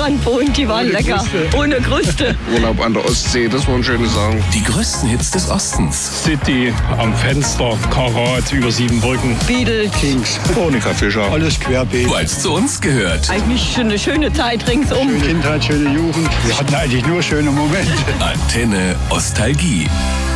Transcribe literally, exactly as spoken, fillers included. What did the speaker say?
Strand wohnt, die waren Ohne lecker. Kruste. Ohne Kruste. Urlaub an der Ostsee, das waren schöne Sachen. Die größten Hits des Ostens. City, am Fenster, Karat, über sieben Brücken. Beatles. Kings, Monika Fischer. alles querbeet. Weil es zu uns gehört. Eigentlich schon eine schöne Zeit ringsum. Schöne Kindheit, schöne Jugend. Wir hatten eigentlich nur schöne Momente. Antenne Ostalgie.